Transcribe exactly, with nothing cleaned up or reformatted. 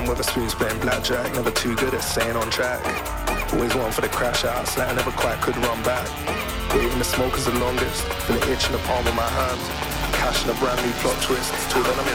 Chilling with a spoons playing blackjack, never too good at staying on track. Always one for the crash outs that I never quite could run back. Waiting the smoke is the longest, feel it itch in the palm of my hand. Cash in a brand new plot twist, till then I'm in